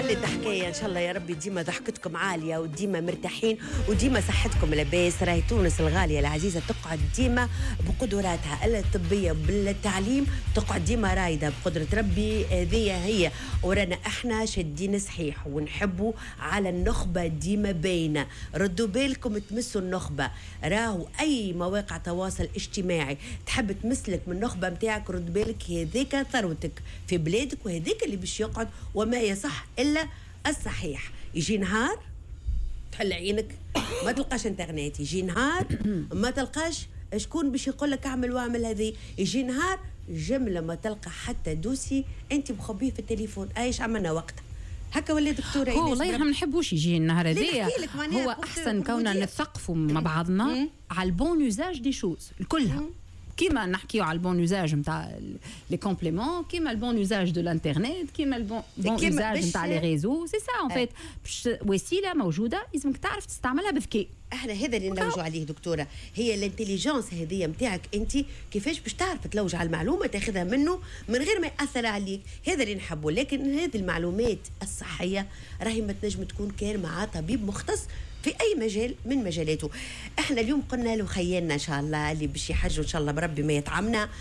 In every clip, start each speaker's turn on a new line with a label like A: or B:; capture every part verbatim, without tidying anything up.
A: ولد حكايه ان شاء الله يا ربي ديما ضحكتكم عاليه وديما مرتاحين وديما صحتكم لاباس. راهي تونس الغاليه العزيزه تقعد ديما بقدراتها الطبيه بالتعليم، تقعد ديما رايده بقدره ربي. هذه هي ورانا احنا شادين صحيح ونحبوا على النخبه ديما باينه. ردوا بالكم تمسوا النخبه، راهو اي مواقع تواصل اجتماعي تحب تمسلك من النخبه نتاعك رد بالك، هذيك ثروتك في بلادك وهذيك اللي باش يقعد وما يصح الا الصحيح. يجي نهار تحل عينك ما تلقاش انترنت، يجي نهار ما تلقاش شكون باش يقول لك اعمل واعمل هذه، يجي نهار جمله ما تلقى حتى دوسي انت مخبيه في التليفون. ايش عملنا وقتها هكا ولا دكتوره؟
B: هو والله احنا ما نحبوش يجي النهار هذايا، هو احسن كوننا نثقفوا مع بعضنا على البون يوزاج دي شوز كلها. كيما نحكيو على البون يوزاج نتاع لي كومبليمون، كيما البون يوزاج دو الانترنت، كيما البون بون يوزاج نتاع لي ريزو. سي سا ان فيت وسيله موجوده لازمك تعرف تستعملها بذكاء.
A: احنا هذا اللي نلوجوا عليه دكتوره، هي الانتليجنس هذه نتاعك انت، كيفاش باش تعرف تلوج على المعلومه تاخذها منه من غير ما ياثر عليك. هذا اللي نحبه. لكن هذه المعلومات الصحيه راهي ما تنجم تكون كان مع طبيب مختص في اي مجال من مجالاته. احنا اليوم قلنا له خيالنا ان شاء الله اللي باش يحجوا ان شاء الله بربي ما يطعمنا.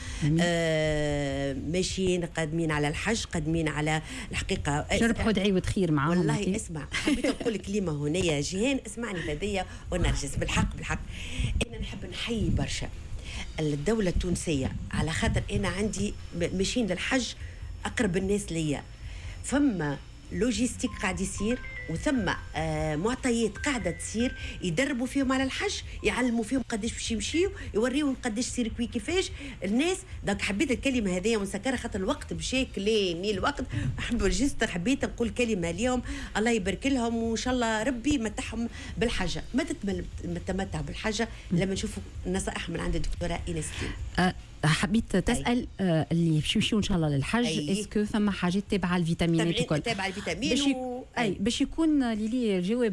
A: آه ماشيين قادمين على الحج، قادمين على الحقيقه
B: شربحوا دعي خير معاهم.
A: والله مكي. اسمع حبيت نقول كلمه هنا يا جيهان، اسمعني لدي ونرجس بالحق بالحق. انا نحب نحيي برشا الدوله التونسيه على خاطر انا عندي ماشيين للحج اقرب الناس ليا، فما لوجيستيك قاعد يصير وثم آه معطيات قاعده تصير يدربوا فيهم على الحج، يعلموا فيهم قداش باش يمشيوا، يوريهم قداش سيركوي كيفاش الناس. دونك حبيت الكلمه هذه ونسكرها خاطر الوقت مشاك لي الوقت. نحب جست حبيت نقول كلمه اليوم الله يبارك لهم وان شاء الله ربي يمتعهم بالحجه. ما تتمتع بالحجه لما نشوفوا النصائح من عند الدكتوره ايناس.
B: أه حبيت تسال آه اللي باش يمشيو ان شاء الله للحج اسكو ثم حاجات تابعه الفيتامينات وكل
A: تابعه الفيتامين
B: باش و... اي باش يكون لي الجواب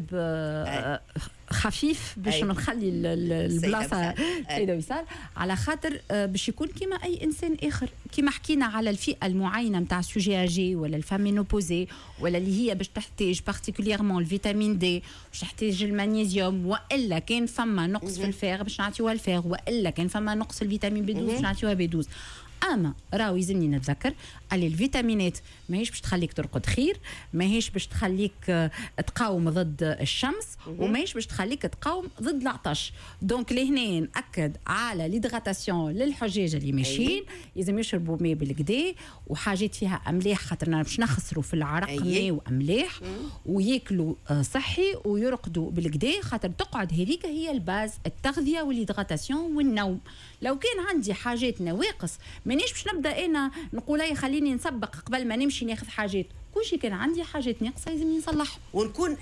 B: آه خفيف باش نخلي البلاصه سيده وصال على خاطر باش يكون كيما اي انسان اخر. كيما حكينا على الفئه المعينه نتاع السوجي اجي ولا الفامينوبوزي ولا اللي هي باش تحتاج بارتيكوليرمون الفيتامين دي، باش تحتاج المغنيسيوم، والا كان فما نقص في الفيغ باش نعطيوها الفيغ، والا كان فما نقص الفيتامين بي اثناشر باش نعطيوها بي اثناشر. اما راهو يلزمني نتذكر اللي الفيتامينات ماهيش باش تخليك ترقد خير، ماهيش باش تخليك تقاوم ضد الشمس، وماهيش باش تخليك تقاوم ضد العطش. دونك لهنا ناكد على ليدغاتاسيون للحجاج اللي ماشيين، لازم يشربوا ماء بالكدا وحاجات فيها املاح خاطرنا باش نخسروا في العرق ماء واملاح، وياكلوا صحي ويرقدوا بالكدا خاطر تقعد هذيك هي الباز، التغذيه والليدغاتاسيون والنوم. لو كان عندي حاجات نواقص مانيش باش نبدا انا نقول اي خليني نسبق قبل ما نمشي ناخذ حاجات. كل شيء كان عندي حاجات ناقصه لازم نصلحها ونكون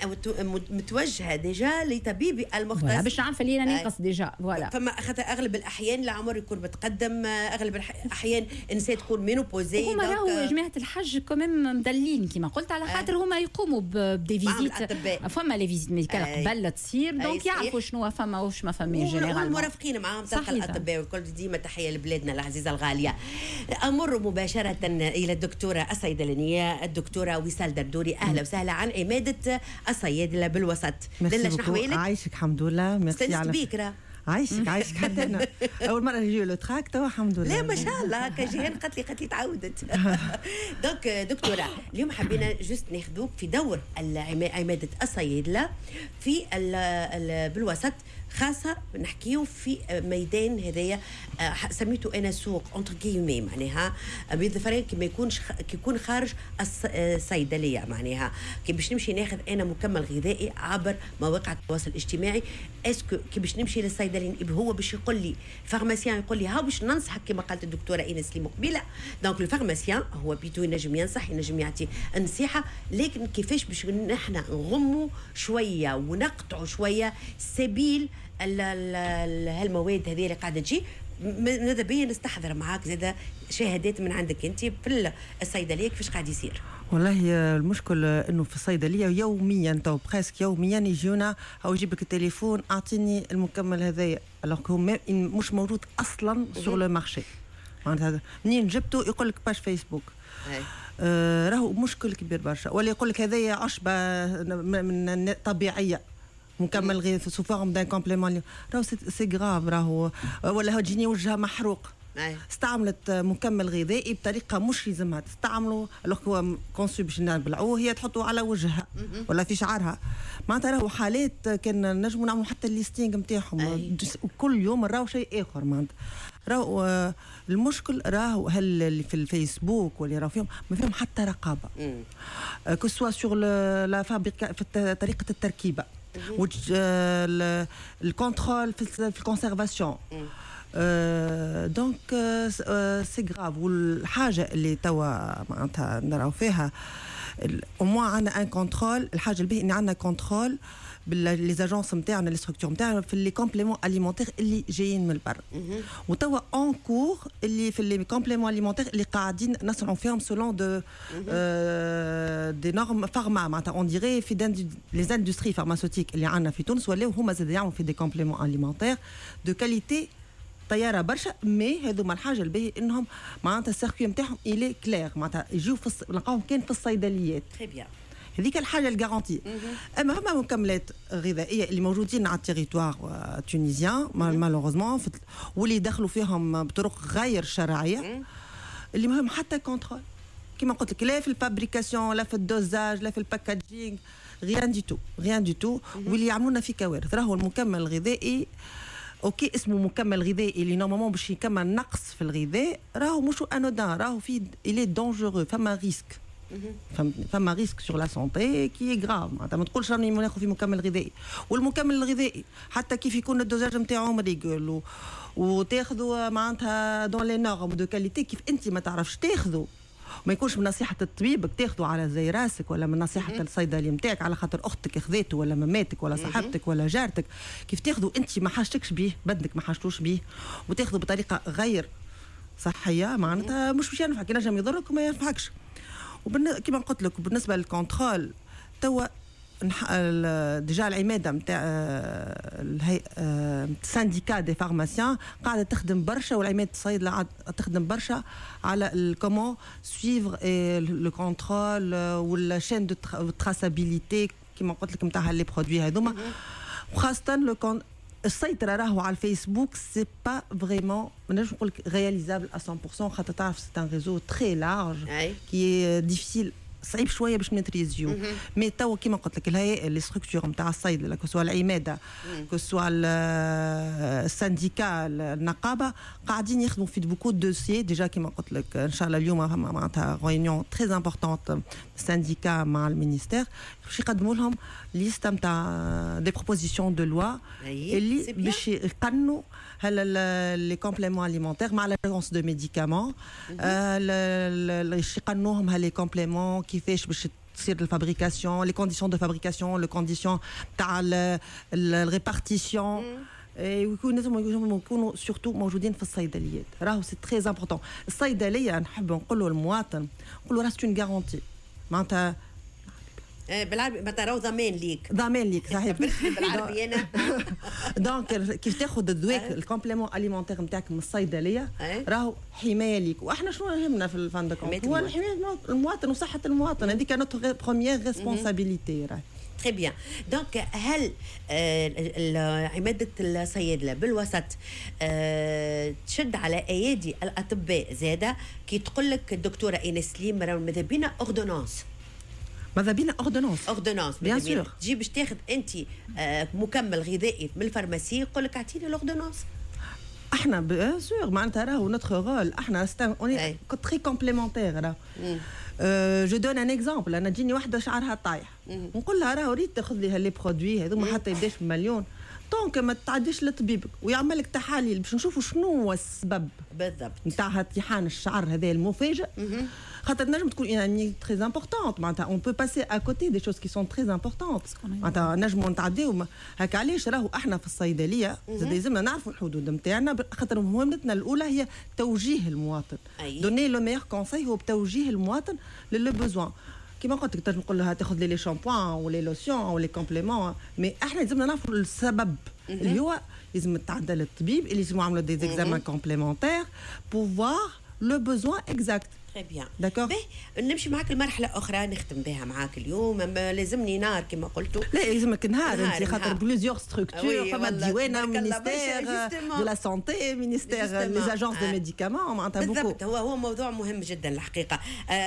A: متوجهه ديجا لطبيبي المختص
B: باش نعرف اللي انا ناقص ديجا. فوالا
A: فما خاطر اغلب الاحيان العمر يكون متقدم، اغلب الاحيان انسان تكون مينوبوزي.
B: هما راهو جماعه الحج كمان مدلين كما قلت على خاطر هما يقوموا بدي فيزيت، فما لي فيزيت ميديكال قبل تصير دونك يعرفوا شنو فما وش ما فما جينيرال،
A: مرافقين معاهم تلقى الاطباء والكل. ديما تحيه لبلادنا العزيزه الغاليه. امر مباشره الى الدكتوره الصيدلانيه الدكتوره وصال دردوري. اهلا وسهلا عن عماده الصيادله بالوسط. دلش نحوالك.
C: عايشك الحمد لله.
A: ميرسي على بكره.
C: عايشك عايشك حتى انا اول مره نجي لو تراك توا الحمد لله.
A: لا ما شاء الله كجيهان قالت لي قالت لي تعودت. دونك دكتوره اليوم حبينا جست ناخذوك في دور عماده الصيادله في بالوسط، خاصه نحكيو في ميدان هذايا سميته انا سوق اونتر كيمي، معناها بيظفرين كي ما يكونش كي يكون خارج الصيدليه، معناها كي باش نمشي ناخذ انا مكمل غذائي عبر مواقع التواصل الاجتماعي. اسكو كي باش نمشي للصيدلين هو باش يقول لي فارماسيان يقول لي ها باش ننصحك كما قالت الدكتوره ايناس لي مقبله. دونك الفارماسيان هو بيتو ينجم ينصح ينجم يعطي النصيحه، لكن كيفاش باش نحنا نغموا شويه ونقطعوا شويه سبيل هالمواد هذه اللي قاعده تجي. ماذا بيا نستحضر معاك زاده شهادات من عندك انت في الصيدليه كيفاش قاعد يصير؟
C: والله المشكل انه في الصيدليه يوميا تو بريسك يوميا يجونا او يجيب لك التليفون اعطيني المكمل هذايا، الوغ هو مش موجود اصلا سور لو مارشي. معناتها منين جبته يقول لك باش فيسبوك. آه راهو مشكل كبير برشا، ولا يقول لك هذايا عشبه من طبيعيه مكمل غذائي سو فورم دان كومبليمون، راهو سي غراف، راهو ولا تجيني وجهها محروق استعملت مكمل غذائي بطريقه مش لازمها تستعمله، لو هو كونسو باش نبلعوه هي تحطه على وجهها ولا في شعرها، معناتها راهو حالات كان نجموا نعملوا حتى الليستينغ نتاعهم كل يوم راهو شيء اخر. معناتها راهو المشكل راهو هل اللي في الفيسبوك واللي راهو فيهم ما فيهم حتى رقابه كو سوا سور لا فابريكا في طريقه التركيبه الكونترول في الكونسيرفاسيون. دونك سي غراف. والحاجه اللي توا معناتها نراو فيها او موان عندنا ان كونترول، الحاجه الباهيه ان عندنا كونترول باللي زاجونس نتاعنا لي ستركتور نتاعنا في لي كومبليمون اليمونتير اللي جايين من البر، وتوا اون كور اللي في لي كومبليمون اليمونتير اللي قاعدين نصنعوا فيهم سولون دو دي نورم فارما، معناتها اون ديري في لي زاندستري فارماسيوتيك اللي عندنا في تونس ولاو هما زاد يعملوا في دي كومبليمون اليمونتير دو كاليتي طياره برشا. مي هذوما الحاجه الباهيه انهم معناتها السيركوي نتاعهم الي كلير، معناتها يجيو نلقاهم كان في الصيدليات.
A: تري بيان.
C: هذيك الحاجه الجارانتي. اما هما مكملات غذائيه اللي موجودين على التيريتوار تونيزيان مالوغوزمون واللي دخلوا فيهم بطرق غير شرعيه، اللي مهم حتى كونترول كما قلت لك، لا في الفابريكاسيون لا في الدوزاج لا في الباكاجينغ، غيان دي تو غيان دي تو واللي يعملونا في كوارث. راهو المكمل الغذائي اوكي اسمه مكمل غذائي اللي نورمالمون باش يكمل نقص في الغذاء، راهو مش انودان، راهو في الي دونجورو، فما ريسك فما ريسك سور لا سونتي كي غراف. معناتها ما تقولش راني ناخذ في مكمل غذائي، والمكمل الغذائي حتى كيف يكون الدوزاج نتاعو مريقل وتاخذوا معناتها دون لي نورم دو كاليتي كيف انت ما تعرفش تاخذوا، ما يكونش من نصيحه الطبيب تاخذوا على زي راسك، ولا من نصيحه الصيدلي نتاعك على خاطر اختك خذيته ولا ماماتك ولا صاحبتك ولا جارتك، كيف تاخذوا انت ما حاجتكش بيه، بدنك ما حاجتوش بيه، وتاخذوا بطريقه غير صحيه، معناتها مش باش ينفعك، ينجم يضرك وما ينفعكش. وكما قلت لك بالنسبه للكونترول توا ديجا العماده نتاع الهيئه السانديكا دي فارماسيان قاعده تخدم برشا، والعماده الصيدله تخدم برشا على كومون سويفر لو كونترول والشين دو تراسابيليتي كما قلت لك نتاع لي برودوي هذوما، وخاصه لو السيطره راهو على الفيسبوك سي با فريمون ما نجمش نقول لك رياليزابل à cent pour cent، خاطر تعرف سي ان ريزو تري لارج كي ديفيسيل صعيب شويه باش نتريزيو. مي توا كيما قلت لك الهيئه لي ستركتور نتاع الصيدله كو سوا العماده كو سوا السانديكا النقابه قاعدين يخدموا في بوكو دوسيي ديجا. كيما قلت لك ان شاء الله اليوم فما معناتها ريونيون تري امبورطونت سانديكا مع المينيستير باش يقدموا لهم ليست نتاع دي بروبوزيسيون دو لوا اللي باش يقنوا هلا لي كومبليمون اليمونتير مع لاجونس دو ميديكامون، باش يقنوهم هالي كومبليمون كيفاش باش تصير الفابريكاسيون، لي كونديسيون دو فابريكاسيون، لو كونديسيون تاع الريبارتيسيون، ويكونوا يكونوا سورتو موجودين في الصيدليات. راهو سي تري امبورطون. الصيدليه نحب نقولوا للمواطن نقولوا راه سي اون غارونتي، معناتها
A: بالعربي ما تراو ضمان ليك،
C: ضمان ليك صحيح
A: بالعربي انا.
C: دونك كيف تاخذ الدواء الكومبليمون اليمونتير نتاعك من الصيدليه راهو حمايه ليك. واحنا شنو يهمنا في الفان دو كونت هو حمايه المواطن وصحه المواطن، هذيك نوتر بروميير ريسبونسابيلتي. راهي
A: تري بيان. دونك هل عماده الصيادله بالوسط تشد على ايادي الاطباء زاده كي تقول لك الدكتوره ايناس سليم راه ماذا بينا اوردونانس؟
C: ماذا بينا اوردونانس
A: اوردونانس بيان سور تجي باش تاخذ انت مكمل غذائي من الفارماسي يقول لك اعطيني الاوردونانس.
C: احنا بيان سور معناتها راهو نوتر رول، احنا اوني تري كومبليمونتير. راه جو دون ان اكزومبل، انا تجيني وحده شعرها طايح نقول لها راهو ريت تاخذ لي هاللي برودوي هذوما حتى يبداش بمليون، دونك ما تعديش لطبيبك ويعمل لك تحاليل باش نشوفوا شنو هو السبب
A: بالضبط
C: نتاع طيحان الشعر هذا المفاجئ، خاطر نجم تكون يعني تري امبورطونت. معناتها اون بو باسي ا كوتي دي شوز كي سون تري امبورطونت، معناتها نجموا نتعديو هكا. علاش راهو احنا في الصيدليه زاد لازمنا نعرفوا الحدود نتاعنا، خاطر مهمتنا الاولى هي توجيه المواطن، دوني لو ميور كونساي هو بتوجيه المواطن للو بوزوان. كيما قلت لك تنجم نقول لها تاخذ لي لي شامبوان ولي لوسيون ولي كومبليمون، مي احنا لازمنا نعرفوا السبب اللي هو لازم تتعدى للطبيب، اللي لازم يعملوا دي زيكزامان كومبليمونتير بور فوار لو بوزوان اكزاكت.
A: تري بيان.
C: داكور.
A: نمشي معاك المرحله اخرى نختم بها معاك اليوم. لازمني نهار كما قلتوا.
C: لا يلزمك نهار انت خاطر بلوزيور ستركتور فما ديوانه مينيستير دو لا سانتي مينيستير لي اجونس دو ميديكامون معناتها بوكو.
A: بالضبط هو هو موضوع مهم جدا الحقيقه.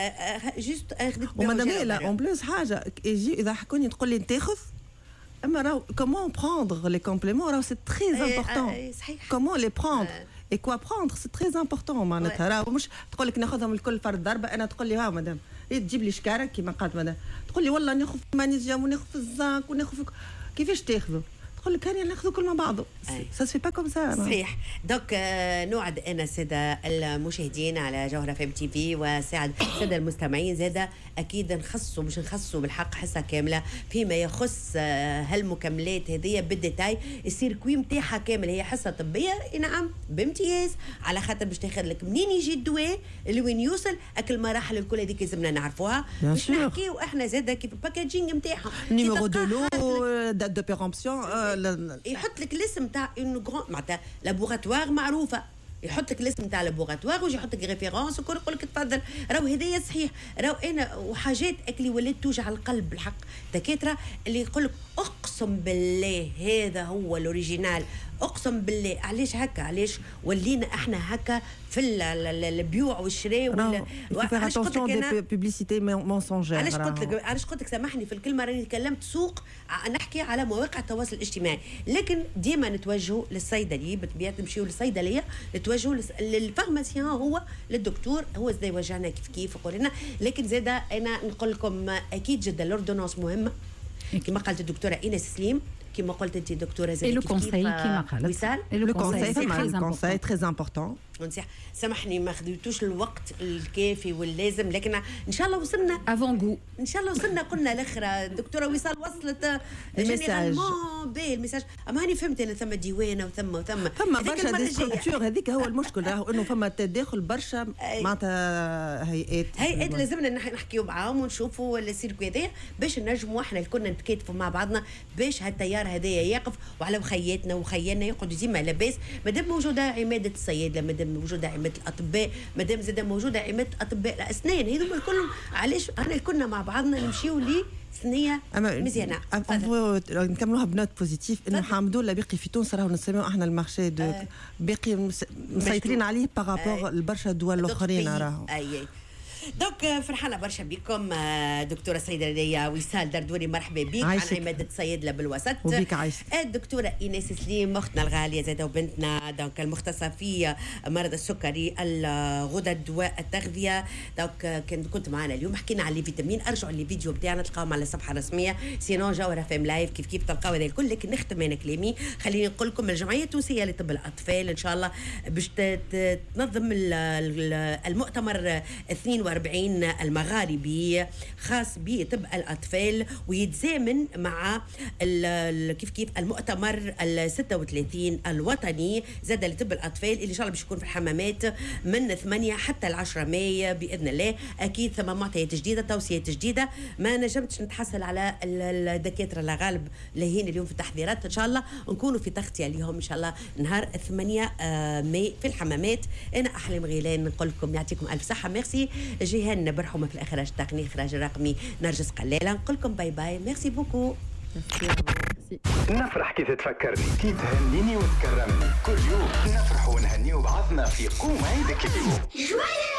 A: جوست اخذك
C: ومادام لا اون بلوس حاجه يجي اذا حكوني تقول لي تاخذ اما راهو كومون بروندر لي كومبليمون راهو سي تري امبورطون. كومون لي بروندر اي كوا بروندر سي تري امبورطون معناتها راهو مش تقول لك ناخذهم الكل فرد ضربه. انا تقول لي ها مدام تجيب لي شكاره كيما قالت مدام تقول لي والله ناخذ مانيزيوم وناخذ الزنك وناخذ كيفاش تاخذوا تقول لك هاني ناخذوا كل مع بعضه. سا سي با كوم سا.
A: صحيح. دوك نوعد انا ساده المشاهدين على جوهره فام تي في وساعد ساده المستمعين زاده اكيد نخصوا باش نخصوا بالحق حصه كامله فيما يخص هالمكملات هذه بالديتاي. السيركوي نتاعها كامل هي حصه طبيه نعم بامتياز على خاطر باش تاخذ لك منين يجي الدواء لوين يوصل اكل المراحل الكل هذيك لازمنا نعرفوها باش نحكيو احنا زاده كيف الباكاجينغ نتاعها
C: نيميرو دو لو دات دو بيرامبسيون
A: يحط لك الاسم تاع اون غران معناتها لابوغاتوار معروفه يحط لك الاسم تاع لابوغاتوار ويجي يحط لك ريفيرونس وكل يقول لك تفضل راهو هدايا صحيح. راهو انا وحاجات اكلي ولات توجع القلب بالحق دكاتره اللي يقول لك اقسم بالله هذا هو الاوريجينال اقسم بالله. علاش هكا علاش ولينا احنا هكا في البيوع والشراء ولا
C: علاش قلت لك انا بوبليسيتي مونسونجير.
A: علاش قلت لك علاش قلت لك سامحني في الكلمه راني تكلمت سوق نحكي على مواقع التواصل الاجتماعي لكن ديما نتوجهوا للصيدلي بطبيعه نمشيو للصيدليه نتوجهوا للفارماسيان هو للدكتور هو زي وجهنا كيف كيف يقول لنا. لكن زاده انا نقول لكم اكيد جدا الاوردونانس مهمه كما قالت الدكتوره ايناس سليم كما قلت انت دكتوره زي
B: لو كونساي كما قالت
A: وصال
C: لو كونساي تري امبورطون.
A: نصيح سامحني ما خذيتوش الوقت الكافي واللازم لكن ان شاء الله وصلنا
B: افون جو
A: ان شاء الله وصلنا. قلنا الاخرى الدكتوره وصال وصلت
C: الميساج
A: باهي الميساج اما هاني فهمت انا ثم ديوانه وثم وثم
C: ثم برشا دي ستركتور هذيك هو المشكل راهو انه فما تداخل برشا معناتها هيئات
A: هيئات لازمنا نحكيو معاهم ونشوفوا السيركوي هذايا باش نجموا احنا كنا نتكاتفوا مع بعضنا باش هالتيار هذايا يقف وعلى وخياتنا وخيالنا يقعدوا ديما لاباس مادام موجوده عماده الصيادله مادام موجوده عماده الاطباء مادام زاد موجوده عماده اطباء الاسنان هذوما الكل علاش احنا كنا مع بعضنا نمشيو لي سنيه مزيانه.
C: نكملوها بنوت بوزيتيف انه الحمد لله باقي في تونس راهو نسميو احنا المارشي دو باقي مسيطرين عليه بارابور لبرشا دول الاخرين راهو.
A: دونك فرحانه برشا بكم دكتوره صيدليه وصال دردوري مرحبا بك عن عماده صيدله بالوسط
C: وبك عايشه.
A: الدكتوره ايناس سليم اختنا الغاليه زاده وبنتنا دونك المختصه في مرض السكري الغدد والتغذيه. دونك كنت معنا اليوم حكينا على الفيتامين. ارجعوا للفيديو بتاعنا تلقاوهم على الصفحه الرسميه سينون جوهره فام لايف كيف كيف تلقاو هذا الكل. لكن نختم انا كلامي خليني نقول لكم الجمعيه التونسيه لطب الاطفال ان شاء الله باش تنظم المؤتمر اثنين وأربعين المغاربي خاص بطب الأطفال ويتزامن مع كيف كيف المؤتمر ال ستة وثلاثين الوطني زاد لطب الأطفال اللي إن شاء الله باش يكون في الحمامات من ثمانية حتى العشرة ماي بإذن الله. أكيد ثم معطيات جديدة توصيات جديدة ما نجمتش نتحصل على الدكاترة الغالب لاهين اليوم في التحضيرات إن شاء الله نكونوا في تغطية اليوم إن شاء الله نهار ثمانية ماي في الحمامات. أنا أحلام غيلان نقول لكم يعطيكم ألف صحة. ميرسي جيهان برحومة في الإخراج التقني إخراج الرقمي نرجس قلالة نقول لكم باي باي. ميرسي بوكو.
D: نفرح كي تتفكرني كي تهنيني وتكرمني كل يوم نفرح ونهني وبعضنا في قوم عيدك اليوم.